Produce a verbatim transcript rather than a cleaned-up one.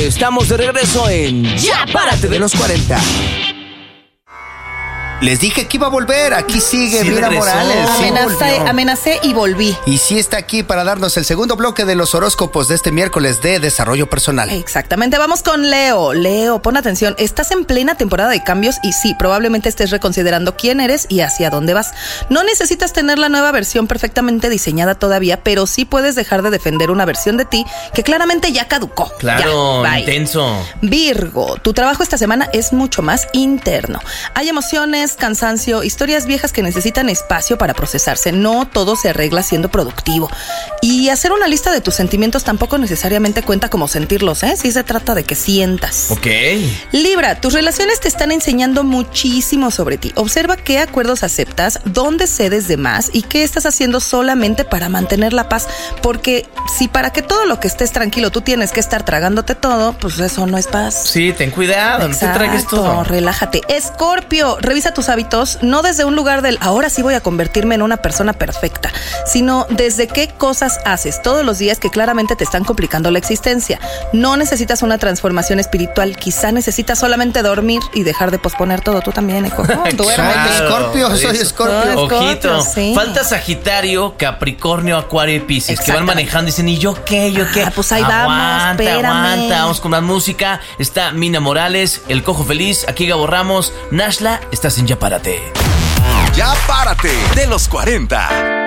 Estamos de regreso en Ya Párate de los cuarenta. Les dije que iba a volver, aquí sigue Sí, Mina regresó. Morales. Sí, Amenacé, volvió. amenacé y volví. Y sí está aquí para darnos el segundo bloque de los horóscopos de este miércoles de desarrollo personal. Exactamente, vamos con Leo. Leo, pon atención, estás en plena temporada de cambios y sí, probablemente estés reconsiderando quién eres y hacia dónde vas. No necesitas tener la nueva versión perfectamente diseñada todavía, pero sí puedes dejar de defender una versión de ti que claramente ya caducó. Claro, Ya, bye. intenso. Virgo, tu trabajo esta semana es mucho más interno. Hay emociones, cansancio, historias viejas que necesitan espacio para procesarse. No todo se arregla siendo productivo. Y hacer una lista de tus sentimientos tampoco necesariamente cuenta como sentirlos, ¿eh? Sí se trata de que sientas. Ok. Libra, tus relaciones te están enseñando muchísimo sobre ti. Observa qué acuerdos aceptas, dónde cedes de más y qué estás haciendo solamente para mantener la paz. Porque si para que todo lo que estés tranquilo tú tienes que estar tragándote todo, pues eso no es paz. Sí, ten cuidado, no te tragues Exacto, todo. relájate. Escorpio, revisa tus hábitos, no desde un lugar del ahora sí voy a convertirme en una persona perfecta, sino desde qué cosas haces todos los días que claramente te están complicando la existencia. No necesitas una transformación espiritual, quizá necesitas solamente dormir y dejar de posponer todo. Tú también, hijo. No, duerme. Soy Escorpio, soy eso. Escorpio. Ojito, sí. falta Sagitario, Capricornio, Acuario y Piscis, que van Exactamente. manejando y dicen, ¿y yo qué? ¿Yo qué? Ah, pues ahí vamos, aguanta, espérame. aguanta, vamos con más música. Está Mina Morales, El Cojo Feliz, aquí Gabo Ramos, Nashla, estás en Ya Párate. Ya Párate de los cuarenta.